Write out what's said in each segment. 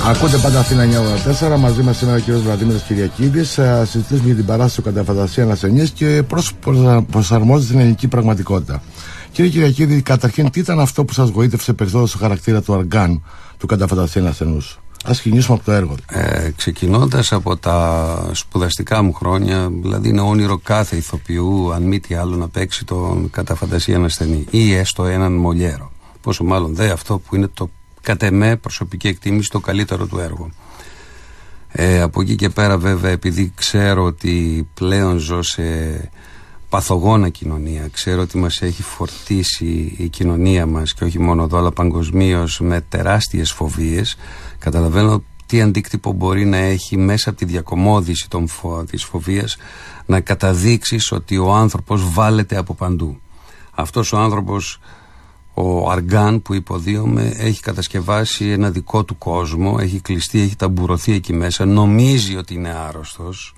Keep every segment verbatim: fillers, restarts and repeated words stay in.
Ακούτε πάντα Αθήνα εννιά τέσσερα. Μαζί μας σήμερα ο κ. Βλαντίμηρος Κυριακίδης. Συζητήσουμε για την παράσταση κατά φαντασία ανασενής και πώς προσαρμόζεται στην ελληνική πραγματικότητα. Κύριε Κυριακίδη, καταρχήν, τι ήταν αυτό που σας γοήτευσε περισσότερο στο χαρακτήρα του Αργάν του κατά φαντασία ανασενούς? Ας ξεκινήσουμε από το έργο. Ε, ξεκινώντας από τα σπουδαστικά μου χρόνια, δηλαδή είναι όνειρο κάθε ηθοποιού, αν μη τι άλλο, να παίξει τον κατά φαντασία ανασθενή ή έστω έναν Μολιέρο. Πόσο μάλλον δε αυτό που είναι το κατ' εμέ προσωπική εκτίμηση το καλύτερο του έργο. Ε, από εκεί και πέρα, βέβαια, επειδή ξέρω ότι πλέον ζω σε παθογόνα κοινωνία, ξέρω ότι μας έχει φορτίσει η κοινωνία μας και όχι μόνο εδώ αλλά παγκοσμίως με τεράστιες φοβίες, καταλαβαίνω τι αντίκτυπο μπορεί να έχει μέσα από τη διακομώδηση των φο... της φοβίας να καταδείξεις ότι ο άνθρωπος βάλεται από παντού. Αυτός ο άνθρωπος, ο Αργάν που υποδίωμε, έχει κατασκευάσει ένα δικό του κόσμο, έχει κλειστεί, έχει ταμπουρωθεί εκεί μέσα, νομίζει ότι είναι άρρωστος.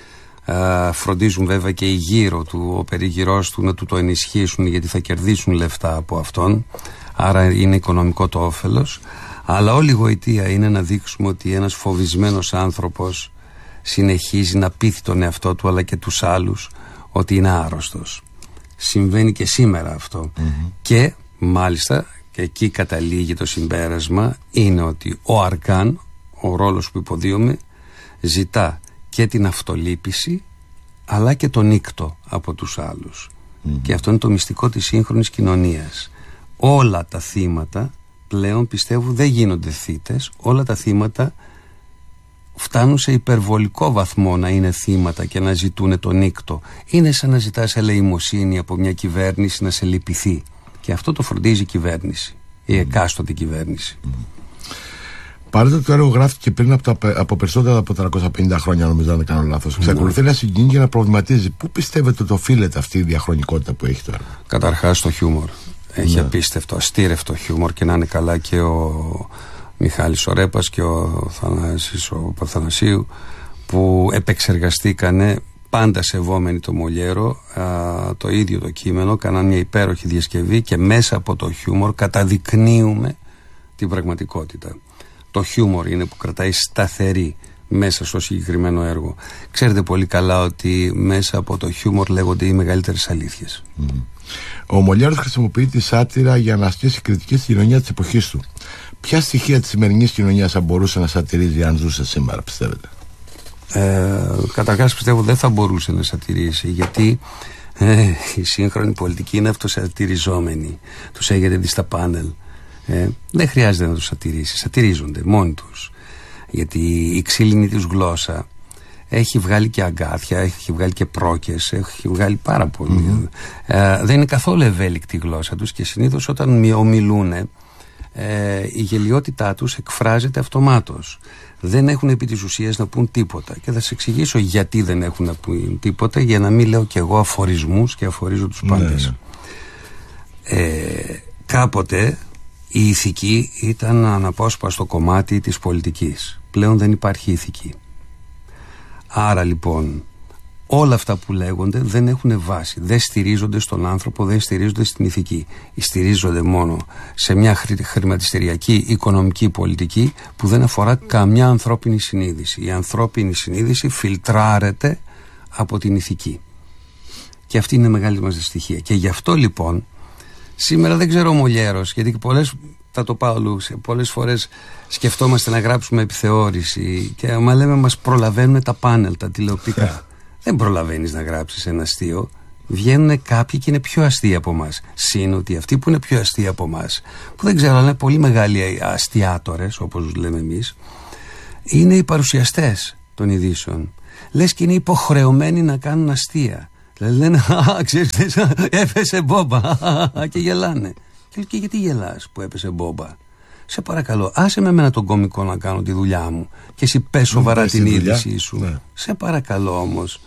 Uh, φροντίζουν βέβαια και οι γύρω του, ο περιγυρός του, να του το ενισχύσουν, γιατί θα κερδίσουν λεφτά από αυτόν, άρα είναι οικονομικό το όφελος. Αλλά όλη η γοητεία είναι να δείξουμε ότι ένας φοβισμένος άνθρωπος συνεχίζει να πείθει τον εαυτό του αλλά και τους άλλους ότι είναι άρρωστος. Συμβαίνει και σήμερα αυτό. Mm-hmm. Και μάλιστα, και εκεί καταλήγει το συμπέρασμα, είναι ότι ο Αργάν, ο ρόλος που υποδίωμε, ζητά και την αυτολύπηση αλλά και τον νύκτο από τους άλλους. Mm-hmm. Και αυτό είναι το μυστικό της σύγχρονης κοινωνίας. Όλα τα θύματα πλέον, πιστεύω, δεν γίνονται θύτες. Όλα τα θύματα φτάνουν σε υπερβολικό βαθμό να είναι θύματα και να ζητούν τον νύκτο. Είναι σαν να ζητάς ελεημοσύνη από μια κυβέρνηση να σε λυπηθεί. Και αυτό το φροντίζει η κυβέρνηση, η εκάστοτε κυβέρνηση. Mm. Παρότι το έργο γράφτηκε πριν από, τα, από περισσότερα από τριακόσια πενήντα χρόνια, νομίζω, αν δεν κάνω λάθος, εξακολουθεί να συγκινεί και να προβληματίζει. Πού πιστεύετε ότι οφείλεται αυτή η διαχρονικότητα που έχει το έργο? Καταρχάς το χιούμορ. Έχει ναι. απίστευτο, αστήρευτο χιούμορ, και να είναι καλά και ο Μιχάλης ο Ρέπας και ο Θανάσης ο Παθανασίου, που επεξεργαστήκανε, πάντα σεβόμενοι το Μολιέρο, α, το ίδιο το κείμενο, κάναν μια υπέροχη διασκευή και μέσα από το χιούμορ καταδεικνύουμε την πραγματικότητα. Το χιούμορ είναι που κρατάει σταθερή μέσα στο συγκεκριμένο έργο. Ξέρετε πολύ καλά ότι μέσα από το χιούμορ λέγονται οι μεγαλύτερες αλήθειες. Mm. Ο Μολιέρος χρησιμοποιεί τη σάτυρα για να ασκήσει κριτική στην κοινωνία της εποχής του. Ποια στοιχεία της σημερινής κοινωνίας θα μπορούσε να σατυρίζει αν ζούσε σήμερα, πιστεύετε? Ε, καταρχάς πιστεύω δεν θα μπορούσε να σατυρίσει, γιατί ε, η σύγχρονη πολιτική είναι αυτοσατυριζόμενη. Τους έχετε δει στα πάνελ. Ε, δεν χρειάζεται να τους σατυρίσει, σατυρίζονται μόνοι τους. Γιατί η ξύλινη τους γλώσσα έχει βγάλει και αγκάθια, έχει βγάλει και πρόκες, έχει βγάλει πάρα πολύ. Mm-hmm. Ε, δεν είναι καθόλου ευέλικτη η γλώσσα τους και συνήθως όταν ομιλούν, ε, η γελιότητά τους εκφράζεται αυτομάτως. Δεν έχουν επί της ουσίας να πούν τίποτα. Και θα σας εξηγήσω γιατί δεν έχουν να πούν τίποτα, για να μην λέω κι εγώ αφορισμούς και αφορίζω τους πάντες. Mm-hmm. Ε, κάποτε η ηθική ήταν αναπόσπαστο κομμάτι της πολιτικής. Πλέον δεν υπάρχει ηθική. Άρα λοιπόν όλα αυτά που λέγονται δεν έχουν βάση, δεν στηρίζονται στον άνθρωπο, δεν στηρίζονται στην ηθική. Στηρίζονται μόνο σε μια χρηματιστηριακή οικονομική πολιτική που δεν αφορά καμιά ανθρώπινη συνείδηση. Η ανθρώπινη συνείδηση φιλτράρεται από την ηθική. Και αυτή είναι η μεγάλη μας δυστυχία. Και γι' αυτό λοιπόν σήμερα δεν ξέρω ο Μολιέρος, γιατί και πολλές, θα το πάω αλλού, πολλές φορές σκεφτόμαστε να γράψουμε επιθεώρηση και άμα λέμε μας προλαβαίνουν τα πάνελ, τα τηλεοπτικά. Δεν προλαβαίνεις να γράψεις ένα αστείο. Βγαίνουν κάποιοι και είναι πιο αστείοι από εμάς. Συν ότι αυτοί που είναι πιο αστείοι από εμάς, που δεν ξέρω, αλλά είναι πολύ μεγάλοι αστιάτορες, όπως τους λέμε εμείς, είναι οι παρουσιαστές των ειδήσεων. Λες και είναι υποχρεωμένοι να κάνουν αστεία. Δηλαδή λένε, α, ξέρεις, έπεσε μπόμπα και γελάνε. Και λέω, και γιατί γελάς που έπεσε μπόμπα? Σε παρακαλώ, άσε με εμένα τον κωμικό να κάνω τη δουλειά μου και εσύ πες σοβαρά την είδησή σου. Ναι. Σε παρακαλώ όμως.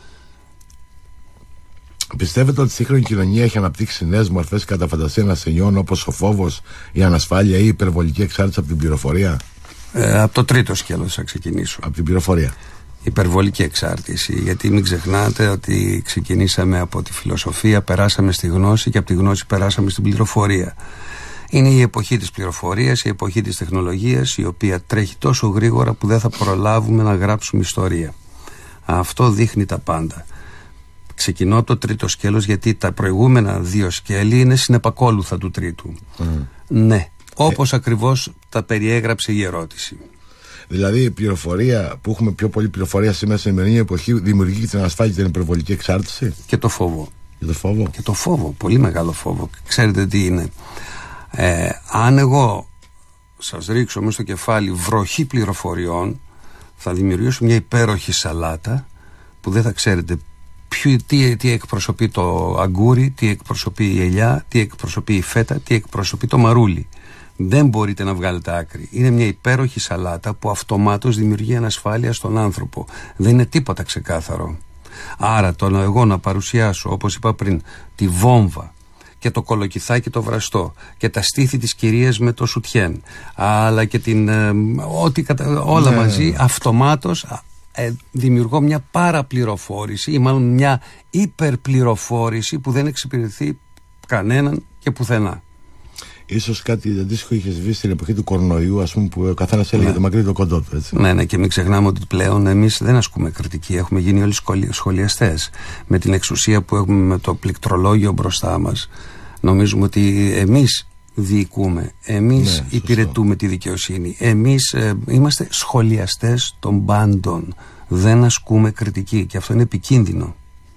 Πιστεύετε ότι η σύγχρονη κοινωνία έχει αναπτύξει νέες μορφές κατά φαντασία ανασθενειών, όπως ο φόβος, η ανασφάλεια ή η υπερβολική εξάρτηση από την πληροφορία? Ε, από το τρίτο σκέλος θα ξεκινήσω. Από την πληροφορία. Υπερβολική εξάρτηση, γιατί μην ξεχνάτε ότι ξεκινήσαμε από τη φιλοσοφία, περάσαμε στη γνώση και από τη γνώση περάσαμε στην πληροφορία. Είναι η εποχή της πληροφορίας, η εποχή της τεχνολογίας, η οποία τρέχει τόσο γρήγορα που δεν θα προλάβουμε να γράψουμε ιστορία. Αυτό δείχνει τα πάντα. Ξεκινώ από το τρίτο σκέλος, γιατί τα προηγούμενα δύο σκέλη είναι συνεπακόλουθα του τρίτου. Mm. Ναι, όπως ε... ακριβώς τα περιέγραψε η ερώτηση. Δηλαδή η πληροφορία, που έχουμε πιο πολλή πληροφορία σήμερα στην σημερινή εποχή, δημιουργεί την ανασφάλεια και την υπερβολική εξάρτηση. Και το φόβο. Και το φόβο. Και το φόβο, πολύ μεγάλο φόβο. Ξέρετε τι είναι? Ε, αν εγώ σας ρίξω μέσα στο κεφάλι βροχή πληροφοριών, θα δημιουργήσω μια υπέροχη σαλάτα που δεν θα ξέρετε ποιο, τι, τι εκπροσωπεί το αγκούρι, τι εκπροσωπεί η ελιά, τι εκπροσωπεί η φέτα, τι εκπροσωπεί το μαρούλι. Δεν μπορείτε να βγάλετε άκρη. Είναι μια υπέροχη σαλάτα που αυτομάτως δημιουργεί ανασφάλεια στον άνθρωπο. Δεν είναι τίποτα ξεκάθαρο. Άρα το να εγώ να παρουσιάσω, όπως είπα πριν, τη βόμβα και το κολοκυθάκι το βραστό και τα στήθη της κυρίας με το σουτιέν, αλλά και την ε, ό,τι κατα... όλα ναι, μαζί, ναι. αυτομάτως ε, δημιουργώ μια παραπληροφόρηση ή μάλλον μια υπερπληροφόρηση που δεν εξυπηρετεί κανέναν και πουθενά. Ίσως κάτι αντίστοιχο είχε βγει στην εποχή του κορονοϊού, ας πούμε, που ο καθένας έλεγε ναι. το μακρύ το κοντό του. Έτσι. Ναι, ναι, και μην ξεχνάμε ότι πλέον εμείς δεν ασκούμε κριτική. Έχουμε γίνει όλοι σχολιαστές. Με την εξουσία που έχουμε, με το πληκτρολόγιο μπροστά μας, νομίζουμε ότι εμείς διοικούμε, εμείς ναι, υπηρετούμε τη δικαιοσύνη. Εμείς ε, είμαστε σχολιαστές των πάντων. Δεν ασκούμε κριτική και αυτό είναι επικίνδυνο.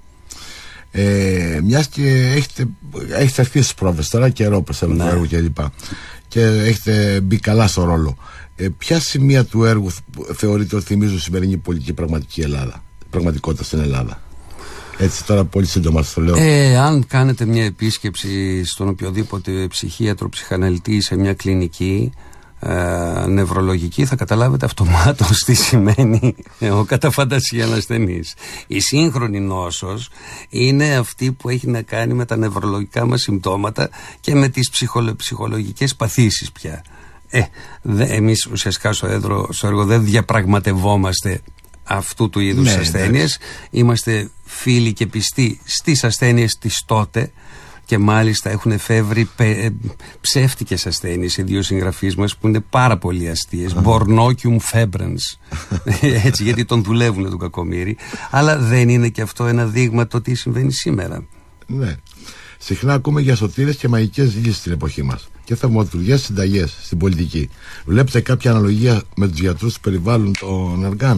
Ε, μιας και έχετε, έχετε αρχίσει τις πρόβες τώρα, καιρό πιστεύω ναι. του έργου και λοιπά, και έχετε μπει καλά στο ρόλο, ε, ποια σημεία του έργου θεωρείτε ότι θυμίζουν σημερινή πολιτική πραγματική Ελλάδα, πραγματικότητα στην Ελλάδα? Έτσι τώρα πολύ σύντομα σας το λέω. ε, Αν κάνετε μια επίσκεψη στον οποιοδήποτε ψυχίατρο, ψυχαναλυτή σε μια κλινική ε, νευρολογική, θα καταλάβετε αυτομάτως τι σημαίνει ο κατά φαντασία ασθενής. Η σύγχρονη νόσος είναι αυτή που έχει να κάνει με τα νευρολογικά μας συμπτώματα και με τις ψυχολο, ψυχολογικές παθήσεις πια. Ε, δε, εμείς ουσιαστικά στο, έδρο, στο έργο δεν διαπραγματευόμαστε αυτού του είδους ναι, ασθένειες. Είμαστε φίλοι και πιστοί στις ασθένειες της τότε, και μάλιστα έχουν εφεύρει πε, ψεύτικες ασθένειες οι δύο συγγραφείς μας που είναι πάρα πολύ αστείες. Bornocium febrans. Έτσι, γιατί τον δουλεύουν τον κακομοίρη. Αλλά δεν είναι και αυτό ένα δείγμα το τι συμβαίνει σήμερα? Ναι. Συχνά ακούμε για σωτήρες και μαγικές λύσεις στην εποχή μας και θαυματουργές συνταγές στην πολιτική. Βλέπετε κάποια αναλογία με τους γιατρούς που περιβάλλουν των εργάν?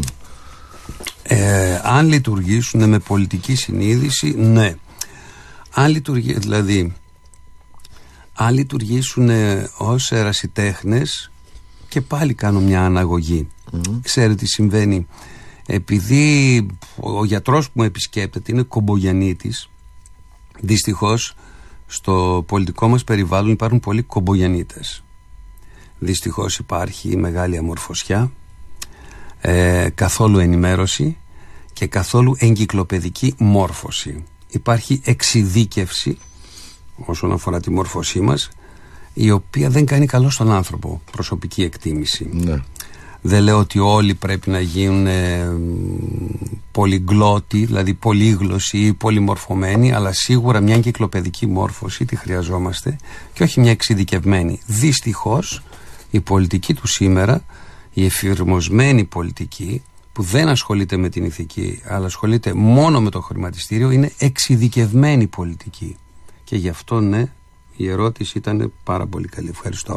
Ε, αν λειτουργήσουν με πολιτική συνείδηση, ναι. Αν λειτουργεί, δηλαδή, αν λειτουργήσουν ως ερασιτέχνες, και πάλι κάνω μια αναγωγή. Mm-hmm. Ξέρετε τι συμβαίνει? Επειδή ο γιατρός που με επισκέπτεται είναι κομπογιαννίτης, δυστυχώς στο πολιτικό μας περιβάλλον υπάρχουν πολλοί κομπογιαννίτες. Δυστυχώς υπάρχει μεγάλη αμορφωσιά, ε, καθόλου ενημέρωση και καθόλου εγκυκλοπαιδική μόρφωση. Υπάρχει εξειδίκευση όσον αφορά τη μόρφωσή μας, η οποία δεν κάνει καλό στον άνθρωπο. Προσωπική εκτίμηση. Ναι. Δεν λέω ότι όλοι πρέπει να γίνουν ε, πολυγλώτοι, δηλαδή πολύγλωσσοι ή πολυμορφωμένοι, αλλά σίγουρα μια εγκυκλοπαιδική μόρφωση τη χρειαζόμαστε και όχι μια εξειδικευμένη. Δυστυχώς η πολιτική του σήμερα, η εφηρμοσμένη πολιτική, που δεν ασχολείται με την ηθική αλλά ασχολείται μόνο με το χρηματιστήριο, είναι εξειδικευμένη πολιτική. Και γι' αυτό ναι, η ερώτηση ήταν πάρα πολύ καλή. Ευχαριστώ.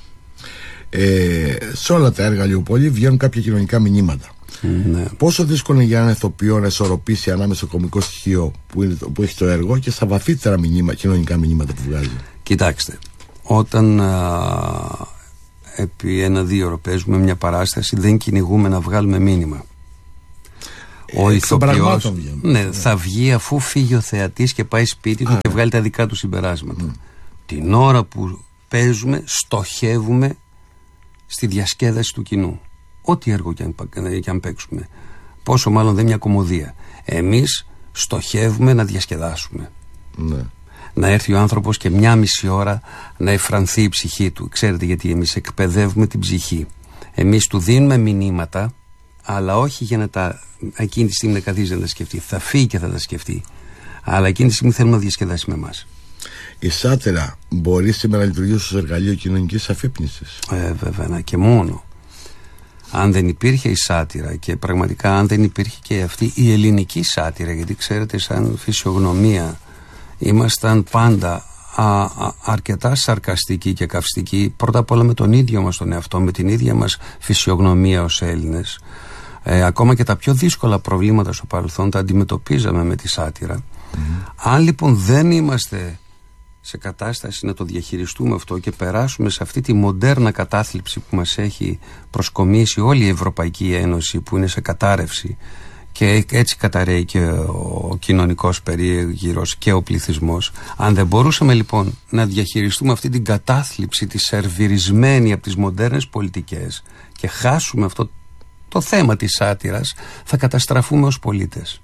Ε, σε όλα τα έργα λίγο πολύ βγαίνουν κάποια κοινωνικά μηνύματα. Ναι. Πόσο δύσκολο είναι για έναν ηθοποιό να ισορροπήσει ανάμεσα στο κωμικό στοιχείο που, είναι, που έχει το έργο και στα βαθύτερα μηνύμα, κοινωνικά μηνύματα που βγάζει? Κοιτάξτε, όταν α, επί ένα-δύο ώρο παίζουμε μια παράσταση, δεν κυνηγούμε να βγάλουμε μήνυμα. Ο ηθοποιός ναι, ναι. θα βγει αφού φύγει ο θεατής και πάει σπίτι του Α, και βγάλει τα δικά του συμπεράσματα. Ναι. Την ώρα που παίζουμε στοχεύουμε στη διασκέδαση του κοινού. Ό,τι έργο και αν, και αν παίξουμε. Πόσο μάλλον δεν μια κωμωδία. Εμείς στοχεύουμε να διασκεδάσουμε. Ναι. Να έρθει ο άνθρωπος και μια μισή ώρα να εφρανθεί η ψυχή του. Ξέρετε γιατί? Εμείς εκπαιδεύουμε την ψυχή. Εμείς του δίνουμε μηνύματα, αλλά όχι για να τα εκείνη τη στιγμή να καθίσει να τα σκεφτεί. Θα φύγει και θα τα σκεφτεί. Αλλά εκείνη τη στιγμή θέλουμε να διασκεδάσει με εμάς. Η σάτυρα μπορεί σήμερα να λειτουργήσει ως εργαλείο κοινωνικής αφύπνισης? Ε, βέβαια, και μόνο. Αν δεν υπήρχε η σάτυρα, και πραγματικά αν δεν υπήρχε και αυτή η ελληνική σάτυρα, γιατί ξέρετε, σαν φυσιογνωμία ήμασταν πάντα α, α, αρκετά σαρκαστικοί και καυστικοί, πρώτα απ' όλα με τον ίδιο μας τον εαυτό, με την ίδια μας φυσιογνωμία ως Έλληνες. Ε, ακόμα και τα πιο δύσκολα προβλήματα στο παρελθόν τα αντιμετωπίζαμε με τη σάτυρα. Mm-hmm. Αν λοιπόν δεν είμαστε σε κατάσταση να το διαχειριστούμε αυτό και περάσουμε σε αυτή τη μοντέρνα κατάθλιψη που μας έχει προσκομίσει όλη η Ευρωπαϊκή Ένωση, που είναι σε κατάρρευση, και έτσι καταραίει και ο κοινωνικός περίγυρος και ο πληθυσμός, αν δεν μπορούσαμε λοιπόν να διαχειριστούμε αυτή την κατάθλιψη, τη σερβιρισμένη από τις μοντέρνες πολιτικές, και χάσουμε αυτό το θέμα της σάτυρας, θα καταστραφούμε ως πολίτες.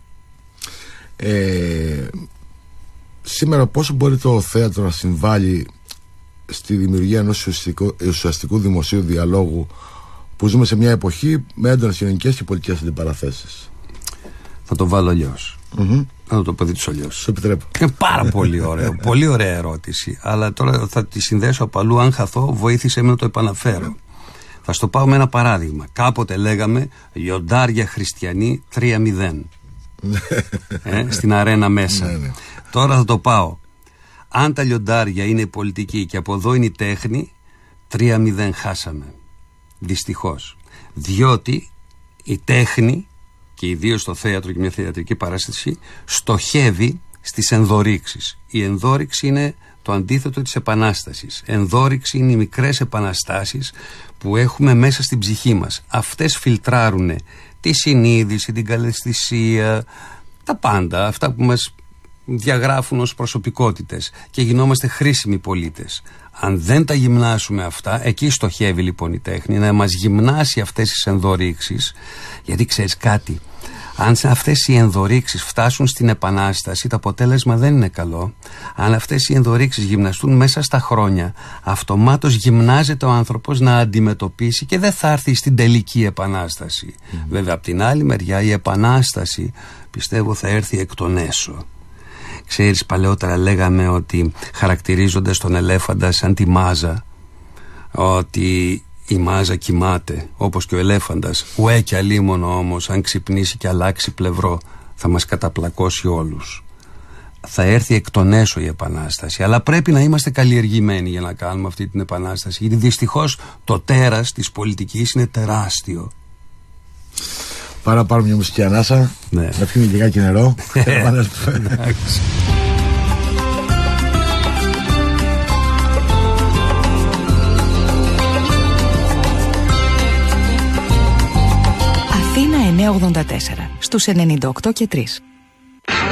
Ε, σήμερα πόσο μπορεί το θέατρο να συμβάλλει στη δημιουργία ενός ουσιαστικού, ουσιαστικού δημοσίου διαλόγου που ζούμε σε μια εποχή με έντονες κοινωνικές και πολιτικές αντιπαραθέσεις? Θα το βάλω αλλιώς. Mm-hmm. Θα το πω δίτσω αλλιώς. Σου επιτρέπω. Είναι πάρα πολύ ωραίο. Πολύ ωραία ερώτηση. Αλλά τώρα θα τη συνδέσω από αλλού. Αν χαθώ, βοήθησε με να το επαναφέρω. Θα στο πάω με ένα παράδειγμα. Κάποτε λέγαμε λιοντάρια χριστιανοί τρία μηδέν ε, στην αρένα μέσα. Ναι, ναι. Τώρα θα το πάω. Αν τα λιοντάρια είναι η πολιτική και από εδώ είναι η τέχνη, τρία μηδέν χάσαμε. Δυστυχώς. Διότι η τέχνη, και ιδίως στο θέατρο και μια θεατρική παράσταση, στοχεύει στις ενδορύξεις. Η ενδόρυξη είναι το αντίθετο της επανάστασης. Ενδόρυξη είναι οι μικρές επαναστάσεις που έχουμε μέσα στην ψυχή μας. Αυτές φιλτράρουν τη συνείδηση, την καλλαισθησία, τα πάντα, αυτά που μας διαγράφουν ως προσωπικότητες, και γινόμαστε χρήσιμοι πολίτες. Αν δεν τα γυμνάσουμε αυτά, εκεί στοχεύει λοιπόν η τέχνη, να μας γυμνάσει αυτές τις ενδορύξεις, γιατί ξέρεις κάτι, αν αυτές οι ενδορύξεις φτάσουν στην επανάσταση, το αποτέλεσμα δεν είναι καλό. Αν αυτές οι ενδορύξεις γυμναστούν μέσα στα χρόνια, αυτομάτως γυμνάζεται ο άνθρωπος να αντιμετωπίσει και δεν θα έρθει στην τελική επανάσταση. Mm. Βέβαια, από την άλλη μεριά, η επανάσταση πιστεύω θα έρθει εκ των έσω. Ξέρεις, παλαιότερα λέγαμε ότι χαρακτηρίζοντας τον ελέφαντα σαν τη μάζα, ότι η μάζα κοιμάται όπως και ο ελέφαντας, ουέ κι αλίμονο όμως, αν ξυπνήσει και αλλάξει πλευρό θα μας καταπλακώσει όλους. Θα έρθει εκ των έσω η επανάσταση, αλλά πρέπει να είμαστε καλλιεργημένοι για να κάνουμε αυτή την επανάσταση, γιατί δυστυχώς το τέρας της πολιτικής είναι τεράστιο. Πάρα να πάρουμε μια μουσική ανάσα, ναι. Να πιούμε λιγάκι νερό. Αθήνα εννιακόσια ογδόντα τέσσερα στους ενενήντα οκτώ και τρία.